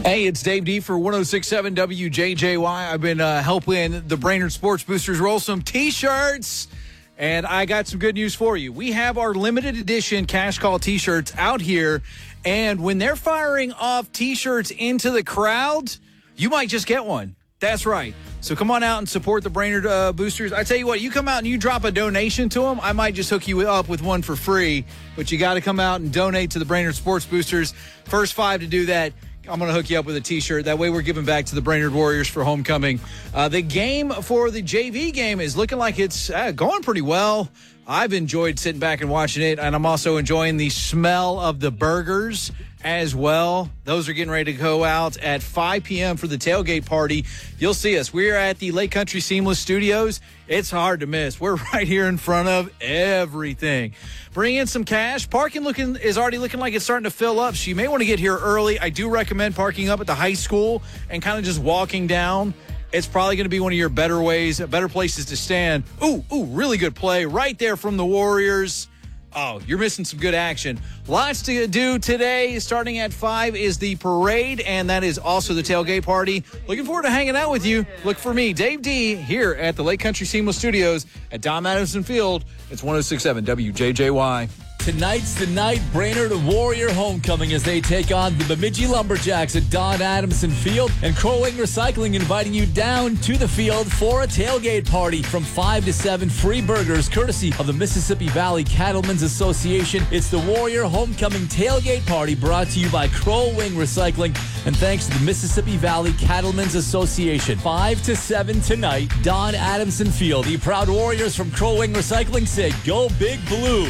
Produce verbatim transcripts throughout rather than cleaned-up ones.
Hey, it's Dave D for one oh six point seven W J J Y. I've been uh, helping the Brainerd Sports Boosters roll some T-shirts, and I got some good news for you. We have our limited edition Cash Call T-shirts out here, and when they're firing off T-shirts into the crowd, you might just get one. That's right. So come on out and support the Brainerd uh, Boosters. I tell you what, you come out and you drop a donation to them, I might just hook you up with one for free, but you got to come out and donate to the Brainerd Sports Boosters. First five to do that, I'm going to hook you up with a T-shirt. That way we're giving back to the Brainerd Warriors for homecoming. Uh, the game for the J V game is looking like it's uh, going pretty well. I've enjoyed sitting back and watching it, and I'm also enjoying the smell of the burgers as well. Those are getting ready to go out at five p.m. for the tailgate party. You'll see us. We're at the Lake Country Seamless Studios. It's hard to miss. We're right here in front of everything. Bring in some cash. Parking looking is already looking like it's starting to fill up, so you may want to get here early. I do recommend parking up at the high school and kind of just walking down. It's probably going to be one of your better ways, better places to stand. Ooh, ooh, really good play right there from the Warriors. Oh, you're missing some good action. Lots to do today. Starting at five is the parade, and that is also the tailgate party. Looking forward to hanging out with you. Look for me, Dave D, here at the Lake Country Seamless Studios at Dom Adamson Field. It's one oh six point seven W J J Y. Tonight's the night Brainerd Warrior homecoming as they take on the Bemidji Lumberjacks at Don Adamson Field. And Crow Wing Recycling inviting you down to the field for a tailgate party from five to seven. Free burgers courtesy of the Mississippi Valley Cattlemen's Association. It's the Warrior homecoming tailgate party brought to you by Crow Wing Recycling. And thanks to the Mississippi Valley Cattlemen's Association. five to seven tonight, Don Adamson Field. The proud Warriors from Crow Wing Recycling say, go Big Blue.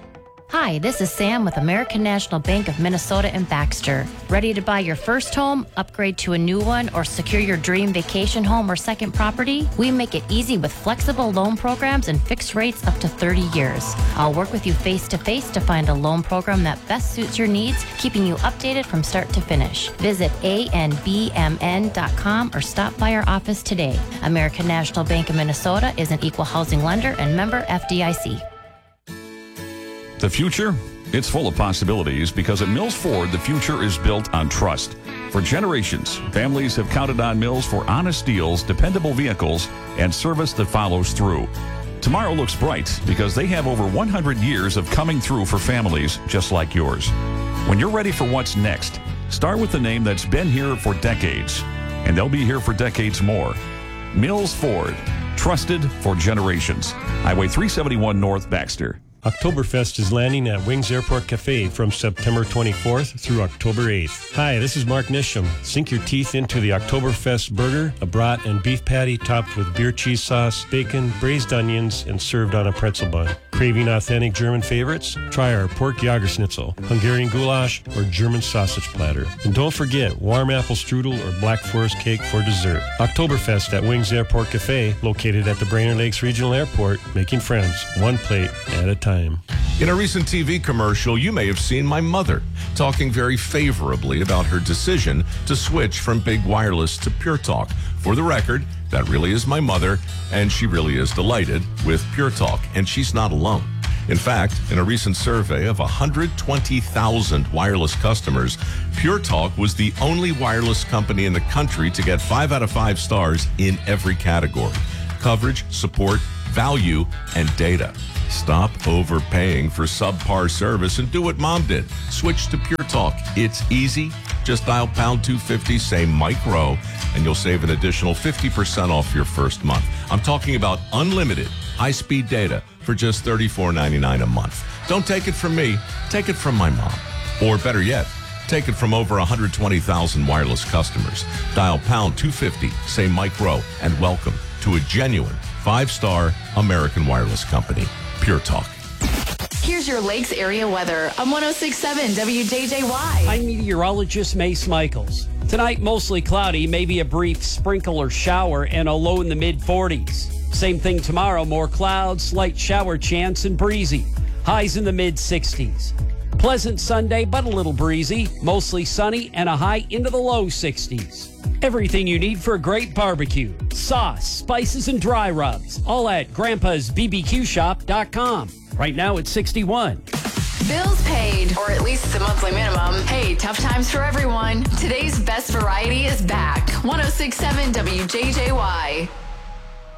Hi, this is Sam with American National Bank of Minnesota in Baxter. Ready to buy your first home, upgrade to a new one, or secure your dream vacation home or second property? We make it easy with flexible loan programs and fixed rates up to thirty years. I'll work with you face-to-face to find a loan program that best suits your needs, keeping you updated from start to finish. Visit A N B M N dot com or stop by our office today. American National Bank of Minnesota is an equal housing lender and member F D I C. The future? It's full of possibilities because at Mills Ford, the future is built on trust. For generations, families have counted on Mills for honest deals, dependable vehicles, and service that follows through. Tomorrow looks bright because they have over one hundred years of coming through for families just like yours. When you're ready for what's next, start with the name that's been here for decades, and they'll be here for decades more. Mills Ford, trusted for generations. Highway three seventy-one North, Baxter. Oktoberfest is landing at Wings Airport Cafe from September twenty-fourth through October eighth. Hi, this is Mark Nisham. Sink your teeth into the Oktoberfest burger, a brat and beef patty topped with beer cheese sauce, bacon, braised onions, and served on a pretzel bun. Craving authentic German favorites? Try our pork Jagerschnitzel, Hungarian goulash, or German sausage platter. And don't forget warm apple strudel or black forest cake for dessert. Oktoberfest at Wings Airport Cafe, located at the Brainerd Lakes Regional Airport, making friends one plate at a time. In a recent T V commercial, you may have seen my mother talking very favorably about her decision to switch from Big Wireless to Pure Talk. For the record, that really is my mother, and she really is delighted with Pure Talk, and she's not alone. In fact, in a recent survey of one hundred twenty thousand wireless customers, Pure Talk was the only wireless company in the country to get five out of five stars in every category: coverage, support, value, and data. Stop overpaying for subpar service and do what Mom did. Switch to Pure Talk. It's easy. Just dial pound two fifty, say Mike Rowe, and you'll save an additional fifty percent off your first month. I'm talking about unlimited high-speed data for just thirty-four ninety-nine a month. Don't take it from me. Take it from my mom. Or better yet, take it from over one hundred twenty thousand wireless customers. Dial pound two fifty, say Mike Rowe, and welcome to a genuine five-star American wireless company. Pure Talk. Here's your Lakes area weather on one oh six point seven W J J Y. I'm meteorologist Mace Michaels. Tonight, mostly cloudy, maybe a brief sprinkle or shower, and a low in the mid forties. Same thing tomorrow, more clouds, slight shower chance, and breezy. Highs in the mid sixties. Pleasant Sunday, but a little breezy. Mostly sunny and a high into the low sixties. Everything you need for a great barbecue. Sauce, spices, and dry rubs. All at grandpas b b q shop dot com. Right now it's sixty-one. Bills paid, or at least the monthly minimum. Hey, tough times for everyone. Today's best variety is back. one oh six point seven W J J Y.